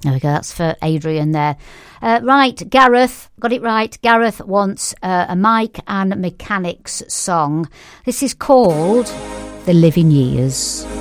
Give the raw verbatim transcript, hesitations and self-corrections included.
There we go, that's for Adrian there. Uh, right, Gareth, got it right. Gareth wants uh, a Mike and Mechanics song. This is called The Living Years.